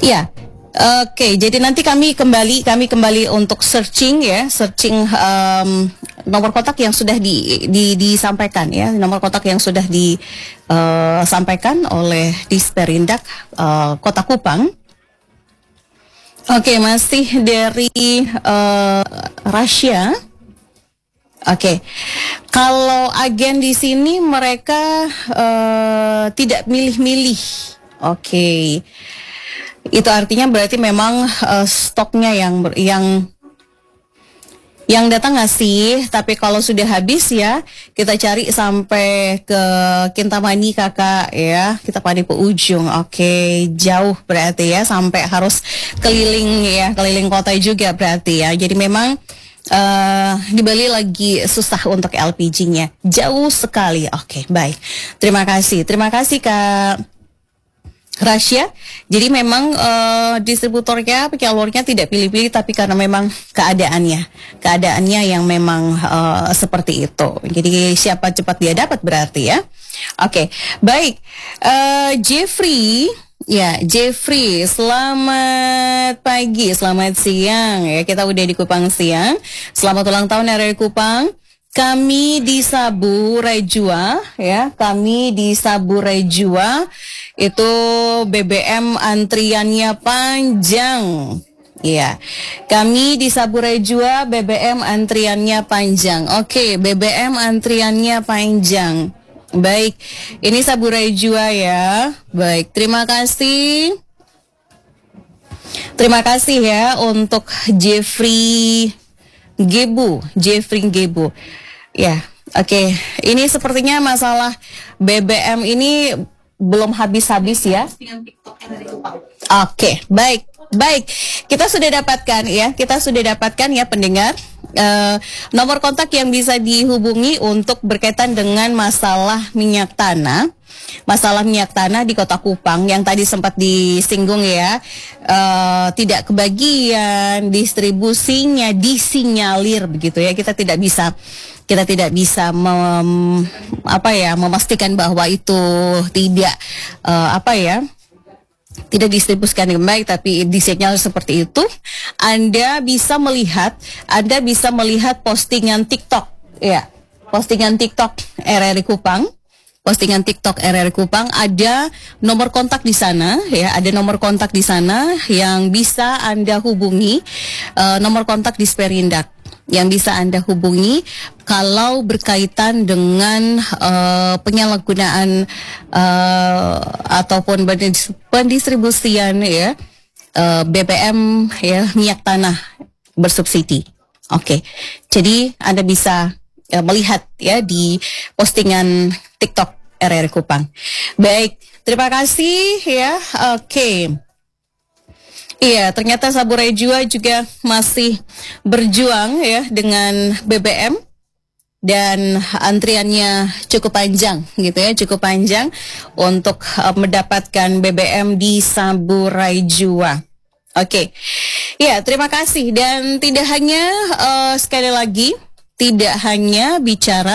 Ya, oke. Jadi nanti kami kembali untuk searching ya, searching nomor kontak yang sudah disampaikan ya, nomor kontak yang sudah disampaikan oleh Disperindak Kota Kupang. Oke, masih dari Russia. Oke, kalau agen di sini mereka tidak milih-milih. Oke. Itu artinya berarti memang stoknya yang datang nggak sih? Tapi kalau sudah habis ya, kita cari sampai ke Kintamani kakak ya. Kita pada ke ujung. Oke, jauh berarti ya, sampai harus keliling ya, keliling kota juga berarti ya. Jadi memang di Bali lagi susah untuk LPG-nya, jauh sekali. Oke, baik. Terima kasih Kak Rasya. Jadi memang distributornya, penyalurnya tidak pilih-pilih, tapi karena memang keadaannya yang memang seperti itu. Jadi siapa cepat dia dapat berarti ya. Oke, baik. Jeffrey, ya Jeffrey, selamat pagi, selamat siang ya. Kita udah di Kupang siang. Selamat ulang tahun RRI Kupang. Kami di Sabu Rejua ya, kami di Sabu Rejua itu BBM antriannya panjang. Ya, kami di Sabu Rejua BBM antriannya panjang. Oke, BBM antriannya panjang. Baik, ini Sabu Rejua ya. Baik, terima kasih. Terima kasih ya untuk Jeffrey Gebu. Ya, oke. Ini sepertinya masalah BBM ini belum habis-habis ya. Oke, baik. Kita sudah dapatkan ya pendengar nomor kontak yang bisa dihubungi untuk berkaitan dengan masalah minyak tanah. Masalah minyak tanah di Kota Kupang yang tadi sempat disinggung ya, tidak kebagian distribusinya, disinyalir begitu ya. Kita tidak bisa memastikan bahwa itu tidak tidak distribusikan dengan baik, tapi disinyalir seperti itu. Anda bisa melihat postingan TikTok ya, postingan TikTok RRI Kupang. Postingan TikTok RRI Kupang, ada nomor kontak di sana ya, ada nomor kontak di sana yang bisa Anda hubungi, nomor kontak Disperindak yang bisa Anda hubungi kalau berkaitan dengan penyalahgunaan ataupun pendistribusian ya BBM ya, minyak tanah bersubsidi. Oke. Jadi Anda bisa melihat ya di postingan TikTok RRI Kupang. Baik, terima kasih ya. Oke. Iya, ternyata Sabu Rejua juga masih berjuang ya dengan BBM dan antriannya cukup panjang gitu ya, cukup panjang untuk mendapatkan BBM di Sabu Rejua. Oke. Ya, terima kasih dan tidak hanya sekali lagi tidak hanya bicara